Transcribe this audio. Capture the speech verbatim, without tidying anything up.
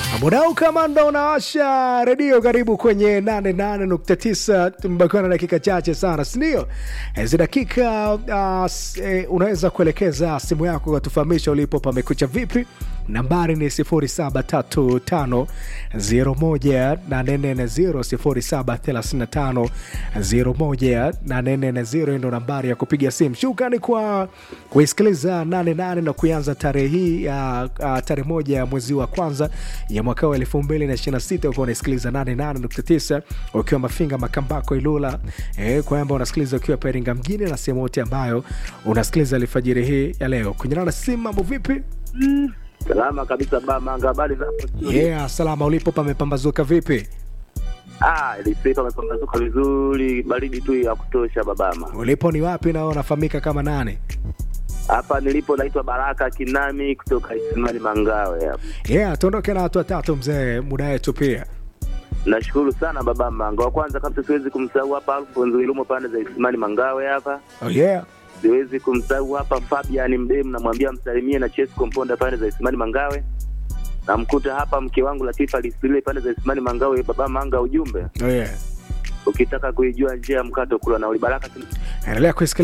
Mudau kama ndo unawasha redio, karibu kwenye nane nane nukta tisa. Tumebakiwa na dakika chache sana, sindio? Hizi dakika uh, e, unaweza kuelekeza simu yako katufahamisha ulipo pamekucha vipi. Nambari ni sifuri saba tatu tano zero moja nane nne zero sifuri saba thelathini na tano zero moja nane nne zero ndo nambari ya kupiga simu. Shukrani kwa kuisikiliza nane nane na kuanza tarehe hii ya uh, tarehe moja ya mwezi wa kwanza ya mwaka wa elfu mbili na ishirini na sita. Ukiwa unasikiliza nane nane nukta tisa ukiwa Mafinga, Makambako, Ilula, eh, kwa ambao unasikiliza ukiwa Peringa mjini na sehemu yote ambayo unasikiliza alfajiri hii ya leo. Kunyana na simu, mambo vipi? Mm. Salama kabisa baba, habari zako? Yeah, salama. Ulipo pamepambazuka vipi? Ah, ilipo pamepambazuka vizuri, baridi tu ya kutosha babama. Ulipo ni wapi na unafahamika kama nani? Hapa nilipo naitwa Baraka Kinami kutoka Isimani Mangawe hapa. Yeah, tuondoke na watu watatu mzee, muda wetu pia. Nashukuru sana baba Manga. Wa kwanza kabisa siwezi kumsahau hapa Alfonso Ilumo pande za Isimani Mangawe hapa. Oh yeah. Siwezi kumsahau hapa Fabian Mdemu, namwambia msalimie na Chess Komponda pande za Isimani Mangawe. Namkuta hapa mke wangu Latifa Lisile pande za Isimani Mangawe. Baba Manga, ujumbe. Oh yeah. Ukitaka kuijua njia ya mkato kula na ulibaraka. Endelea kusikiliza